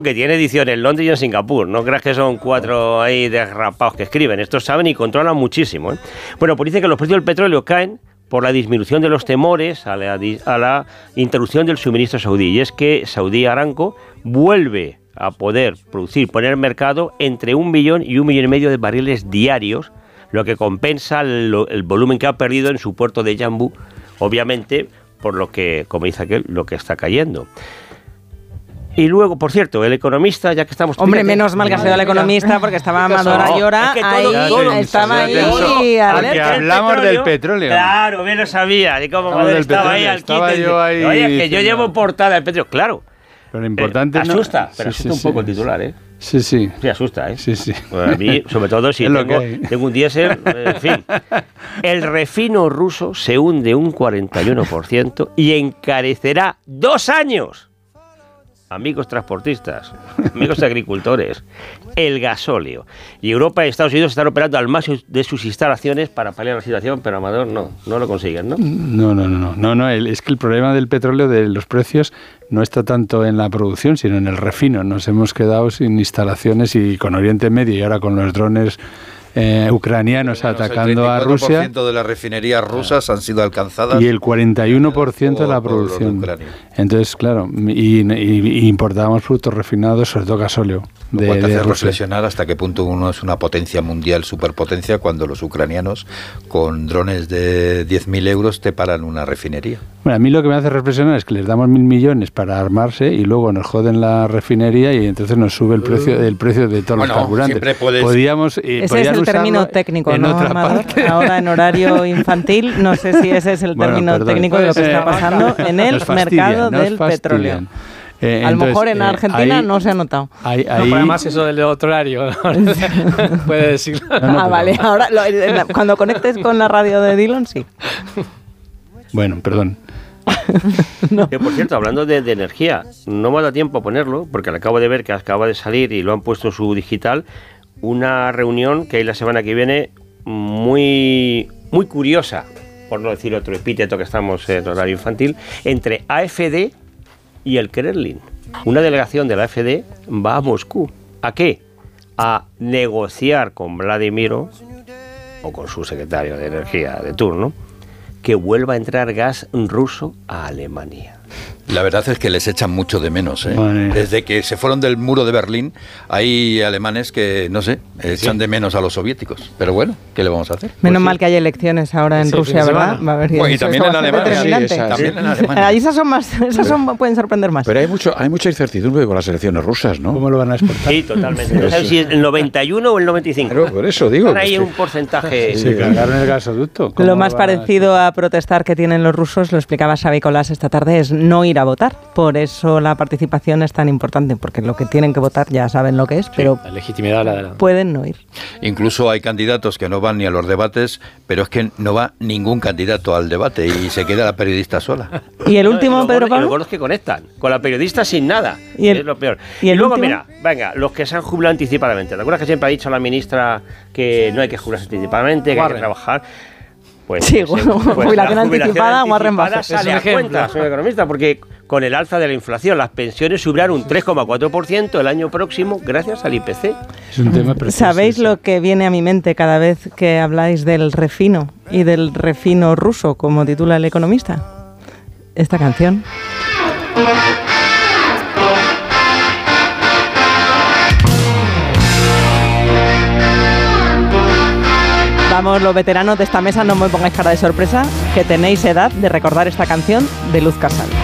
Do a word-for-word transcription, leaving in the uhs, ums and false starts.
que tiene ediciones en Londres y en Singapur. No creas que son cuatro ahí desrapados que escriben. Estos saben y controlan muchísimo, ¿eh? Bueno, pues dice que los precios del petróleo caen por la disminución de los temores a la, a la interrupción del suministro saudí. Y es que Saudi Aramco vuelve a poder producir, poner en mercado entre un millón y un millón y medio de barriles diarios, lo que compensa el, el volumen que ha perdido en su puerto de Yanbu, obviamente, por lo que, como dice aquel, lo que está cayendo. Y luego, por cierto, el economista, ya que estamos... Hombre, fíjate, menos mal que ha sido el economista, porque estaba Amadora Llora, es que todo, ahí, todo, estaba ahí... Porque hablamos petróleo, del petróleo. Claro, bien lo sabía, y como Amadora estaba ahí al estaba quite. Yo ahí Oye, que yo llevo portada del petróleo, claro. Pero lo importante eh, asusta, no, pero sí, asusta sí, un poco sí, el titular, ¿eh? Sí, sí. Sí, asusta, ¿eh? Sí, sí. Bueno, a mí, sobre todo si tengo, tengo un diésel, en fin. El refino ruso se hunde un cuarenta y uno por ciento y encarecerá dos años. Amigos transportistas, amigos agricultores, el gasóleo. Y Europa y Estados Unidos están operando al máximo de sus instalaciones para paliar la situación, pero Amador no, no lo consiguen, ¿no? No, no, no, no, no, no. Es que el problema del petróleo, de los precios, no está tanto en la producción, sino en el refino. Nos hemos quedado sin instalaciones y con Oriente Medio y ahora con los drones eh, ucranianos atacando a Rusia. El treinta y cuatro por ciento de las refinerías rusas han sido alcanzadas. Y el cuarenta y uno por ciento de la producción. Entonces, claro, y, y, y importábamos productos refinados, sobre todo gasóleo. De, Lo cual te hace reflexionar hasta qué punto uno es una potencia mundial, superpotencia, cuando los ucranianos con drones de diez mil euros te paran una refinería. Bueno, a mí lo que me hace reflexionar es que les damos mil millones para armarse y luego nos joden la refinería y entonces nos sube el precio, el precio de todos bueno, los carburantes. Siempre puedes... Podíamos, eh, ese es el término técnico, en ¿no, otra Amador? parte. Ahora en horario infantil, no sé si ese es el bueno, término perdón, técnico de lo que está pasando en el fastidian, mercado del petróleo. Eh, a lo entonces, mejor en Argentina ahí, no se ha notado. Ahí, ahí, no, pero además eso del otro horario, puede decirlo. No, no, ah, vale, ahora lo, cuando conectes con la radio de Dillon, sí. Bueno, perdón. No. Que por cierto, hablando de, de energía, no me ha dado tiempo a ponerlo, porque le acabo de ver que acaba de salir y lo han puesto en su digital, una reunión que hay la semana que viene muy, muy curiosa, por no decir otro epíteto que estamos en horario infantil, entre A F D y el Kremlin. Una delegación de la A F D va a Moscú. ¿A qué? A negociar con Vladimiro, o con su secretario de Energía de turno, que vuelva a entrar gas ruso a Alemania. La verdad es que les echan mucho de menos, ¿eh? Vale. Desde que se fueron del muro de Berlín, hay alemanes que, no sé, echan sí. de menos a los soviéticos. Pero bueno, ¿qué le vamos a hacer? Menos pues mal sí. que hay elecciones ahora en sí, Rusia, ¿verdad? Va a haber bueno, y también en Alemania. Sí, también en Alemania. Ahí esas son más, esas son, pueden sorprender más. Pero hay mucho, hay mucha incertidumbre con las elecciones rusas, ¿no? ¿Cómo lo van a exportar? Sí, totalmente. No sabes si es el noventa y uno o el noventa y cinco. Claro, por eso digo. Están ahí es un que... porcentaje. Se cargaron el gasoducto. Lo más parecido a protestar que tienen los rusos, lo explicaba Xavi Colás esta tarde, es no ir a votar. Por eso la participación es tan importante, porque lo que tienen que votar ya saben lo que es, sí, pero la legitimidad la, la... pueden no ir. Incluso hay candidatos que no van ni a los debates, pero es que no va ningún candidato al debate y se queda la periodista sola. Y el último, no, Pedro Pablo. Y los que conectan con la periodista sin nada, ¿Y el, es lo peor. Y, el y luego, último? mira, venga, los que se han jubilado anticipadamente. ¿Te acuerdas que siempre ha dicho la ministra que no hay que jubilarse anticipadamente, que Warren. hay que trabajar? Pues, sí, pues, bueno, pues jubilación, la anticipada, Warren Buffett. Sale a cuenta, soy economista, porque con el alza de la inflación las pensiones subirán un tres coma cuatro por ciento el año próximo gracias al I P C. Es un tema precioso. ¿Sabéis lo que viene a mi mente cada vez que habláis del refino y del refino ruso, como titula El Economista? Esta canción. Vamos, los veteranos de esta mesa, no me pongáis cara de sorpresa, que tenéis edad de recordar esta canción de Luz Casal.